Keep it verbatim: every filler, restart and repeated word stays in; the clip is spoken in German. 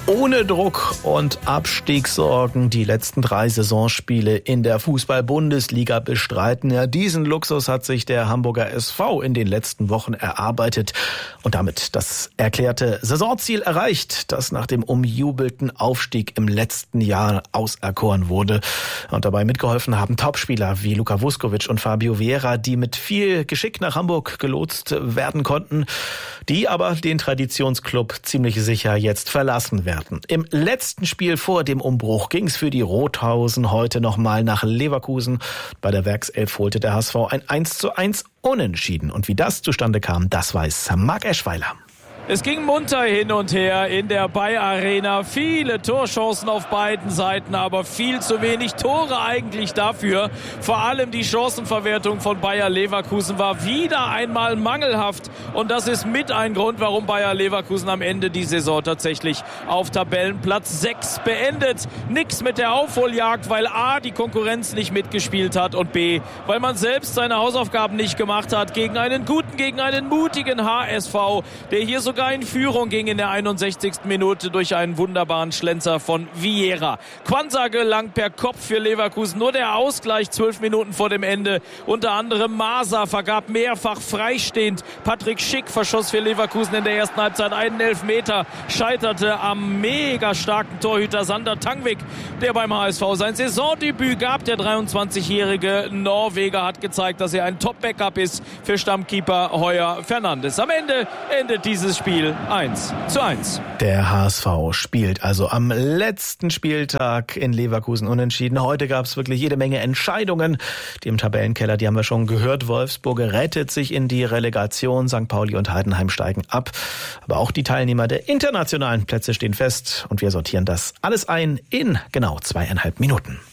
Ohne Druck und Abstiegssorgen die letzten drei Saisonspiele in der Fußball-Bundesliga bestreiten. Ja, diesen Luxus hat sich der Hamburger S V in den letzten Wochen erarbeitet und damit das erklärte Saisonziel erreicht, das nach dem umjubelten Aufstieg im letzten Jahr auserkoren wurde. Und dabei mitgeholfen haben Topspieler wie Luka Vuskovic und Fabio Vieira, die mit viel Geschick nach Hamburg gelotst werden konnten, die aber den Traditionsclub ziemlich sicher jetzt verlassen werden. Im letzten Spiel vor dem Umbruch ging es für die Rothausen heute nochmal nach Leverkusen. Bei der Werkself holte der H S V ein eins zu eins Unentschieden. Und wie das zustande kam, das weiß Marc Eschweiler. Es ging munter hin und her in der Bayer Arena. Viele Torchancen auf beiden Seiten, aber viel zu wenig Tore eigentlich dafür. Vor allem die Chancenverwertung von Bayer Leverkusen war wieder einmal mangelhaft. Und das ist mit ein Grund, warum Bayer Leverkusen am Ende die Saison tatsächlich auf Tabellenplatz sechs beendet. Nix mit der Aufholjagd, weil A, die Konkurrenz nicht mitgespielt hat und B, weil man selbst seine Hausaufgaben nicht gemacht hat gegen einen guten, gegen einen mutigen H S V, der hier so sogar in Führung ging in der einundsechzigsten Minute durch einen wunderbaren Schlenzer von Vieira. Quansah gelang per Kopf für Leverkusen. Nur der Ausgleich zwölf Minuten vor dem Ende. Unter anderem Masa vergab mehrfach freistehend. Patrick Schick verschoss für Leverkusen in der ersten Halbzeit einen Elfmeter. Scheiterte am mega starken Torhüter Sander Tangvik, der beim H S V sein Saisondebüt gab. Der dreiundzwanzigjährige Norweger hat gezeigt, dass er ein Top-Backup ist für Stammkeeper Heuer Fernandes. Am Ende endet dieses Spiel Spiel eins zu eins. Der H S V spielt also am letzten Spieltag in Leverkusen unentschieden. Heute gab es wirklich jede Menge Entscheidungen. Die im Tabellenkeller, die haben wir schon gehört. Wolfsburg rettet sich in die Relegation. Sankt Pauli und Heidenheim steigen ab. Aber auch die Teilnehmer der internationalen Plätze stehen fest. Und wir sortieren das alles ein in genau zweieinhalb Minuten.